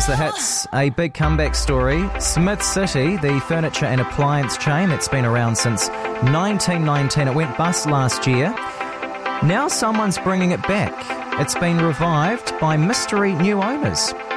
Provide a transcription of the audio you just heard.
Here's the hits. A big comeback story. Smith City, the furniture and appliance chain that's been around since 1919. It went bust last year. Now someone's bringing it back. It's been revived by mystery new owners.